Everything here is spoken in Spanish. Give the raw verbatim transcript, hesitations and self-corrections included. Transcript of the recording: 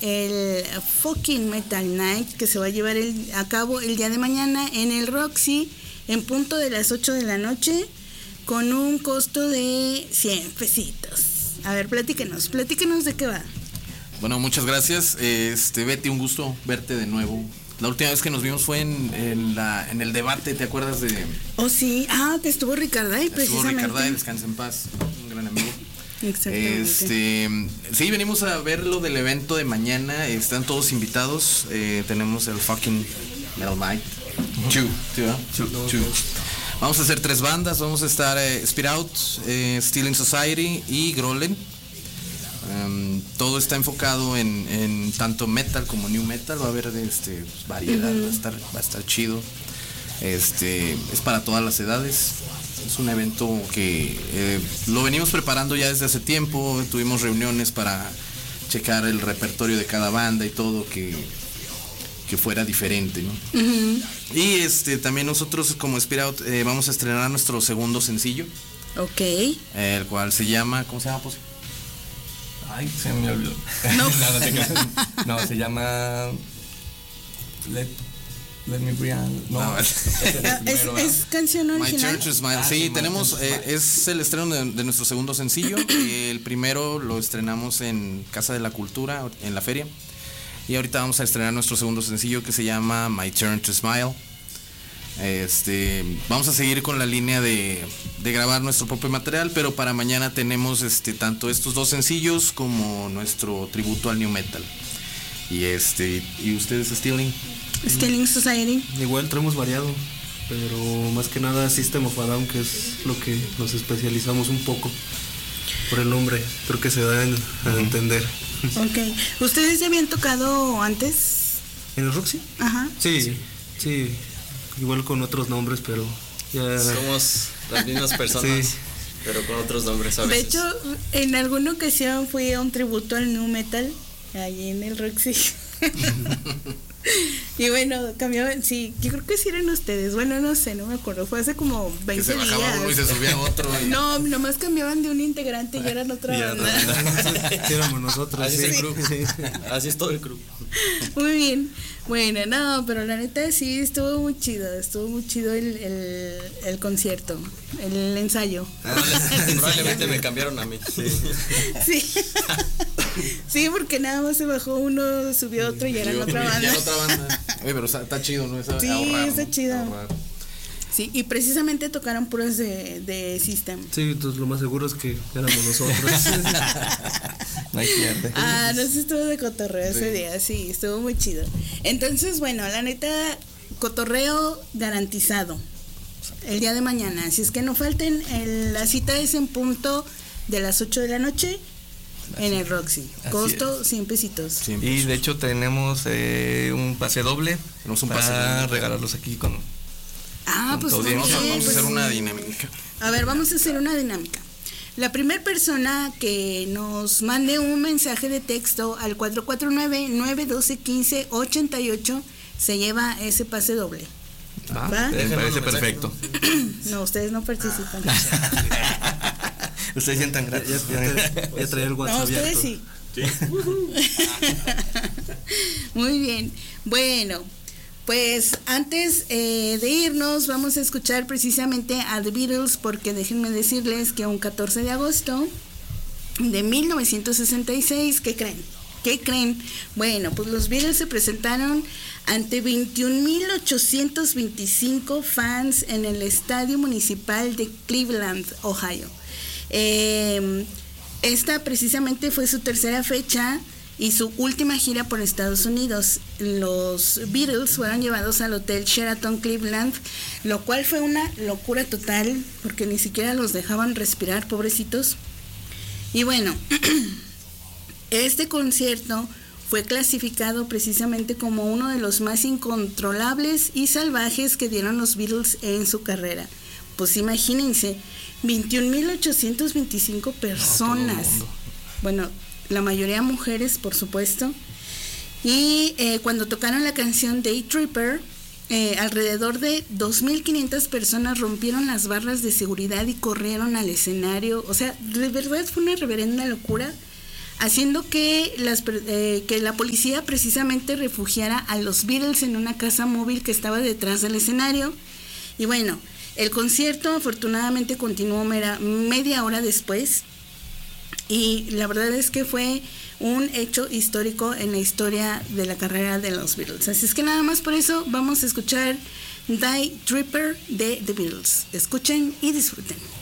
el Fucking Metal Night, que se va a llevar el, a cabo el día de mañana en el Roxy, en punto de las ocho de la noche, con un costo de cien pesitos. A ver, platíquenos, platíquenos de qué va. Bueno, muchas gracias. Este, Betty, un gusto verte de nuevo. La última vez que nos vimos fue en, en, la, en el debate, ¿te acuerdas de...? Oh, sí, ah, que estuvo Ricarday, precisamente. Estuvo Ricarday, descansa en paz, un gran amigo. Exactamente. Este, sí, venimos a ver lo del evento de mañana, están todos invitados, eh, tenemos el Fucking Metal Night. Chu, Chu, Chu. Vamos a hacer tres bandas, vamos a estar eh, Spit Out, eh, Stealing Society y Grolen. Um, todo está enfocado en, en tanto metal como new metal, va a haber este, pues, variedad, uh-huh. va, a estar, va a estar chido. Este, es para todas las edades. Es un evento que eh, lo venimos preparando ya desde hace tiempo. Tuvimos reuniones para checar el repertorio de cada banda y todo, que, que fuera diferente, ¿no? Uh-huh. Y este, también nosotros como Spit Out eh, vamos a estrenar nuestro segundo sencillo. Ok. Eh, el cual se llama, ¿cómo se llama? Pues? Ay, se me olvidó. No, no, no, no, se llama Let, Let Me Breathe. No, no es, es, es canción original. My Church is Mine. Ah, sí, tenemos, eh, es el estreno de, de nuestro segundo sencillo. El primero lo estrenamos en Casa de la Cultura, en la feria. Y ahorita vamos a estrenar nuestro segundo sencillo que se llama My Turn to Smile. Este, vamos a seguir con la línea de, de grabar nuestro propio material, pero para mañana tenemos este, tanto estos dos sencillos como nuestro tributo al new metal. Y este, ¿y ustedes, Stealing? Stealing Society. Igual traemos variado, pero más que nada System of a Down, que es lo que nos especializamos un poco por el nombre, creo que se da a uh-huh. entender. Ok, ¿ustedes ya habían tocado antes? ¿En el Roxy? Ajá. Sí, sí, sí. Igual con otros nombres, pero ya... Somos las mismas personas, sí. pero con otros nombres a veces. De hecho, en alguna ocasión fui a un tributo al new metal, allí en el Roxy. Y bueno, cambiaban, sí, yo creo que sí eran ustedes, bueno, no sé, no me acuerdo, fue hace como veinte días. Que se bajaba uno y se subía otro. Y... No, nomás cambiaban de un integrante y eran otra banda. Sí, éramos nosotros. Así sí. es el grupo, así es todo el grupo. Muy bien, bueno, no, pero la neta sí, estuvo muy chido, estuvo muy chido el, el, el concierto, el ensayo. Probablemente, probablemente me cambiaron a mí. Sí. Sí. Sí, porque nada más se bajó uno, subió otro y eran otra banda. Ya otra banda. Oye, pero está, está chido, ¿no? Esa, sí, ahorrar, está ¿no? chido. Ahorrar. Sí, y precisamente tocaron puras de, de System. Sí, entonces lo más seguro es que éramos nosotros. No hay pierde. Ah, no sé, estuvo de cotorreo ese sí. día, sí, estuvo muy chido. Entonces, bueno, la neta, cotorreo garantizado el día de mañana. Así es que no falten, el, la cita es en punto de las ocho de la noche. Así, en el Roxy, costo es. cien pesitos. cien pesos. Y de hecho tenemos eh, un pase doble tenemos un para pase doble. regalarlos aquí con. Ah, con pues vamos, bien, a, vamos pues, a hacer una dinámica. A ver, vamos a hacer una dinámica. La primera persona que nos mande un mensaje de texto al cuatro cuatro nueve, nueve uno dos, uno cinco ocho ocho se lleva ese pase doble. Ah, ¿va? Me parece perfecto. No, ustedes no participan. Ustedes sientan gratis. Ya, ya, ya traía el WhatsApp. No, ustedes sí. Sí. Muy bien. Bueno, pues antes eh, de irnos vamos a escuchar precisamente a The Beatles, porque déjenme decirles que un catorce de agosto de mil novecientos sesenta y seis, ¿qué creen? ¿Qué creen? Bueno, pues los Beatles se presentaron ante veintiún mil ochocientos veinticinco fans en el Estadio Municipal de Cleveland, Ohio. Eh, esta precisamente fue su tercera fecha y su última gira por Estados Unidos. Los Beatles fueron llevados al Hotel Sheraton Cleveland, lo cual fue una locura total, porque ni siquiera los dejaban respirar, pobrecitos. Y bueno, este concierto fue clasificado precisamente como uno de los más incontrolables y salvajes que dieron los Beatles en su carrera. Pues imagínense, veintiún mil ochocientos veinticinco personas, no, bueno, la mayoría mujeres, por supuesto, y eh, cuando tocaron la canción Day Tripper, eh, alrededor de dos mil quinientas personas rompieron las barras de seguridad y corrieron al escenario. O sea, de verdad fue una reverenda locura. haciendo que, las, eh, que la policía precisamente refugiara a los Beatles en una casa móvil que estaba detrás del escenario. Y bueno, el concierto afortunadamente continuó mera, media hora después, y la verdad es que fue un hecho histórico en la historia de la carrera de los Beatles. Así es que nada más por eso vamos a escuchar Die Tripper de The Beatles. Escuchen y disfruten.